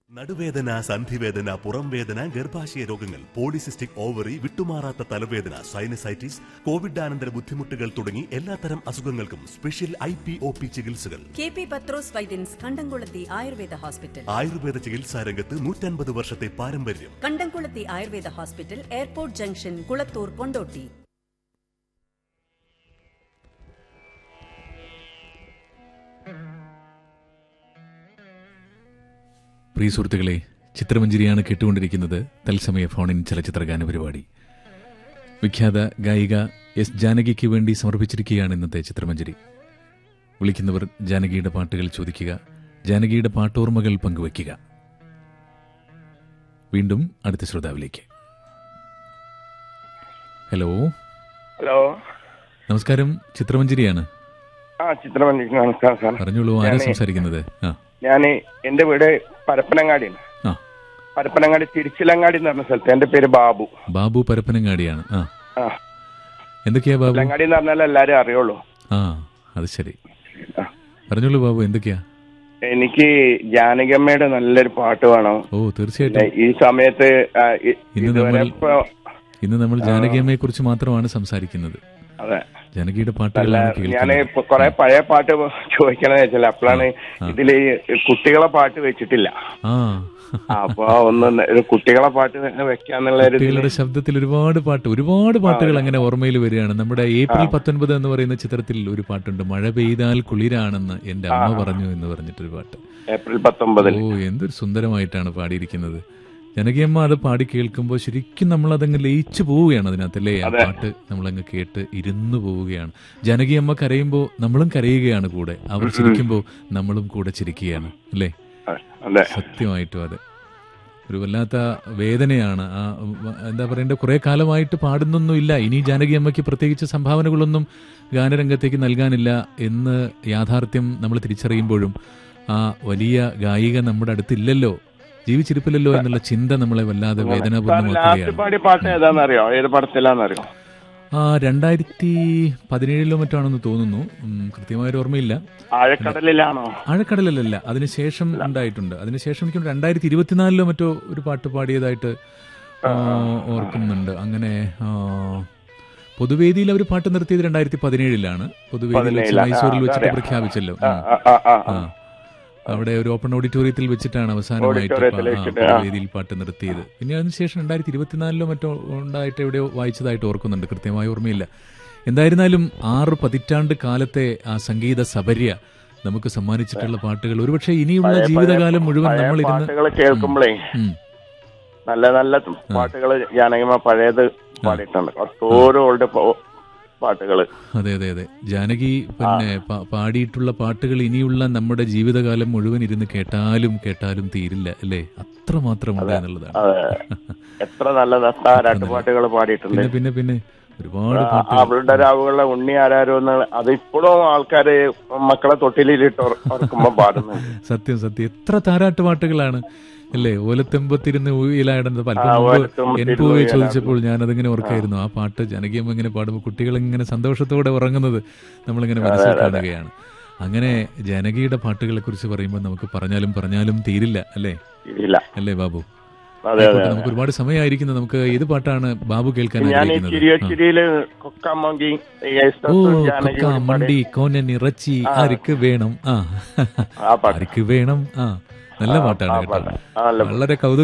നടുവേദന, സന്ധിവേദന, പുറംവേദന, ഗർഭാശയ രോഗങ്ങൾ, പോളിസിസ്റ്റിക് ഓവറി, വിട്ടുമാറാത്ത തലവേദന, സൈനസൈറ്റിസ്, കോവിഡാനന്തര ബുദ്ധിമുട്ടുകൾ തുടങ്ങി എല്ലാത്തരം അസുഖങ്ങൾക്കും സ്പെഷ്യൽ IPOP ചികിത്സകൾ. KP പത്രോസ് വൈദ്യൻസ് കണ്ടംകുളത്തി ആയുർവേദ ഹോസ്പിറ്റൽ. ആയുർവേദ ചികിത്സാ രംഗത്ത് 150 വർഷത്തെ പാരമ്പര്യം. കണ്ടംകുളത്തി Ayurveda hospital, airport junction, Kulathur, Kondotty. പ്രിയ സുഹൃത്തുക്കളെ, ചിത്രമഞ്ജരിയാണ് കേട്ടുകൊണ്ടിരിക്കുന്നത്. തത്സമയ ഫോണിൻ ചലച്ചിത്ര ഗാന പരിപാടി. വിഖ്യാത ഗായിക S. ജാനകിക്ക് വേണ്ടി സമർപ്പിച്ചിരിക്കുകയാണ് ഇന്നത്തെ ചിത്രമഞ്ജരി. വിളിക്കുന്നവർ ജാനകിയുടെ പാട്ടുകൾ ചോദിക്കുക, ജാനകിയുടെ പാട്ടോർമ്മകൾ പങ്കുവയ്ക്കുക. വീണ്ടും അടുത്ത ശ്രോതാവിലേക്ക്. ഹലോ ഹലോ, നമസ്കാരം. ചിത്രമഞ്ജരിയാണ്. ചിത്രമഞ്ജരി. നമസ്കാരം സാർ. പറഞ്ഞോളൂ, ആരാ സംസാരിക്കുന്നത്? ഞാൻ എന്റെ വീട് പരപ്പനങ്ങാടിയാണ്. പരപ്പനങ്ങാടി തിരുച്ചിലങ്ങാടി എന്ന് പറഞ്ഞ സ്ഥലത്ത്. എന്റെ പേര് ബാബു. ബാബു പരപ്പനങ്ങാടിയാണ്. എന്തൊക്കെയാ ബാബു? അങ്ങാടി എന്ന് പറഞ്ഞാൽ എല്ലാരും അറിയുള്ളൂ. അത് ശരി. പറഞ്ഞോളൂ ബാബു, എന്തൊക്കെയാ? എനിക്ക് ജാനകിയമ്മയുടെ നല്ലൊരു പാട്ട് വേണം. ഓ, തീർച്ചയായിട്ടും. ഈ സമയത്ത് ഇന്ന് നമ്മൾ ജാനകിയമ്മയെ കുറിച്ച് മാത്രമാണ് സംസാരിക്കുന്നത്. അതെ, ജാനകിയുടെ പാട്ടുകളാണ്. ഞാൻ കുറെ പഴയ പാട്ട് ചോദിക്കണമെന്ന് വെച്ചാൽ അപ്പോഴാണ് ഇതില് കുട്ടികളെ പാട്ട് വെച്ചിട്ടില്ല. അപ്പൊ ഒരു കുട്ടികളെ പാട്ട് വെക്കാന്നുള്ള കുട്ടികളുടെ ശബ്ദത്തിൽ ഒരുപാട് പാട്ടുകൾ അങ്ങനെ ഓർമ്മയിൽ വരികയാണ്. നമ്മുടെ ഏപ്രിൽ 19 എന്ന് പറയുന്ന ചിത്രത്തിൽ ഒരു പാട്ടുണ്ട്, മഴ പെയ്താൽ കുളിരാണെന്ന് എന്റെ അമ്മ പറഞ്ഞു എന്ന് പറഞ്ഞിട്ടൊരു പാട്ട്. ഏപ്രിൽ 19. ഓ, എന്തൊരു സുന്ദരമായിട്ടാണ് പാടിയിരിക്കുന്നത്. ജനകിയമ്മ അത് പാടി കേൾക്കുമ്പോൾ ശരിക്കും നമ്മളതങ്ങ് ലയിച്ചു പോവുകയാണ് അതിനകത്തല്ലേ. ആ പാട്ട് നമ്മളങ്ങ് കേട്ട് ഇരുന്നു പോവുകയാണ്. ജനകിയമ്മ കരയുമ്പോൾ നമ്മളും കരയുകയാണ് കൂടെ, അവർ ചിരിക്കുമ്പോൾ നമ്മളും കൂടെ ചിരിക്കുകയാണ് അല്ലേ. സത്യമായിട്ടും അത് ഒരു വല്ലാത്ത വേദനയാണ്. എന്താ പറയണ്ട, കുറെ കാലമായിട്ട് പാടുന്നൊന്നുമില്ല. ഇനി ജാനകിയമ്മയ്ക്ക് പ്രത്യേകിച്ച് സംഭാവനകളൊന്നും ഗാനരംഗത്തേക്ക് നൽകാനില്ല എന്ന് യാഥാർത്ഥ്യം നമ്മൾ തിരിച്ചറിയുമ്പോഴും ആ വലിയ ഗായിക നമ്മുടെ അടുത്തില്ലല്ലോ, ജീവിച്ചിരിപ്പില്ലല്ലോ എന്നുള്ള ചിന്ത നമ്മളെ വല്ലാതെ വേദനാപൂർണ്ണമാക്കുകയാണ്. 2017 മറ്റാണെന്ന് തോന്നുന്നു, കൃത്യമായൊരു ഓർമ്മയില്ല. ആഴക്കടലിലല്ല, അതിനുശേഷം ഉണ്ടായിട്ടുണ്ട്. അതിനുശേഷം എനിക്ക് 2024 മറ്റോ ഒരു പാട്ട് പാടിയതായിട്ട് ഓർക്കുന്നുണ്ട്. അങ്ങനെ പൊതുവേദിയിൽ അവർ പാട്ട് നിർത്തിയത് 2017 പൊതുവേദിയിൽ വെച്ച് മൈസൂരിൽ വെച്ചിട്ട് പ്രഖ്യാപിച്ചല്ലോ. അവിടെ ഒരു ഓപ്പൺ ഓഡിറ്റോറിയത്തിൽ വെച്ചിട്ടാണ് അവസാനമായിട്ട് വേദിയിൽ പാട്ട് നിർത്തിയത്. പിന്നെ അതിനുശേഷം 2024 മറ്റോ ഉണ്ടായിട്ട് എവിടെയോ വായിച്ചതായിട്ട് ഓർക്കുന്നുണ്ട്, കൃത്യമായ ഓർമ്മയില്ല. എന്തായിരുന്നാലും 6 പതിറ്റാണ്ട് കാലത്തെ ആ സംഗീത സബര്യ നമുക്ക് സമ്മാനിച്ചിട്ടുള്ള പാട്ടുകൾ ഒരുപക്ഷെ ഇനിയുള്ള ജീവിതകാലം മുഴുവൻ നമ്മൾ കേൾക്കുമ്പോഴേ നല്ല നല്ല പാട്ടുകൾ ജാനകിയമ്മ പഴയത് പാടിയിട്ടുണ്ട്. ഓരോ പാട്ടുകള്. അതെ അതെ അതെ, ജാനകി പിന്നെ പാടിയിട്ടുള്ള പാട്ടുകൾ ഇനിയുള്ള നമ്മുടെ ജീവിതകാലം മുഴുവൻ ഇരുന്ന് കേട്ടാലും തീരില്ല അല്ലേ. അത്രമാത്രം ഉണ്ട് എന്നുള്ളതാണ്. എത്ര നല്ല പാട്ടുകൾ പാടിയിട്ടുണ്ട്. പിന്നെ ഒരുപാട് അവളുടെ രാവുകളുടെ ഉണ്ണി ആരാരോ അത് ഇപ്പോഴും ആൾക്കാര് മക്കളെ തൊട്ടിലിട്ട് ഓർക്കുമ്പോ പാടുന്നു. സത്യം. എത്ര താരാട്ട് പാട്ടുകളാണ് അല്ലേ. ഓലത്തെമ്പത്തിരുന്ന് ഊയിലാടുന്നത് പലപ്പോഴും എൻപൂവെ ചോദിച്ചപ്പോൾ ഞാനതിങ്ങനെ ഓർക്കായിരുന്നു. ആ പാട്ട് ജനകീയം ഇങ്ങനെ പാടുമ്പോൾ കുട്ടികളിങ്ങനെ സന്തോഷത്തോടെ ഉറങ്ങുന്നത് നമ്മളിങ്ങനെ മനസ്സിൽ കാണുകയാണ്. അങ്ങനെ ജനകിയുടെ പാട്ടുകളെ കുറിച്ച് പറയുമ്പോൾ നമുക്ക് പറഞ്ഞാലും തീരില്ല അല്ലേ ബാബു. നമുക്ക് ഒരുപാട് സമയമായിരിക്കുന്നത്. നമുക്ക് ഏത് പാട്ടാണ് ബാബു കേൾക്കാൻ മണ്ടി കോനൻ ഇറച്ചി ആർക്ക് വേണം, ആർക്ക് വേണം. നല്ല പാട്ടാണ് കേട്ടോ, വളരെ കൗതുകം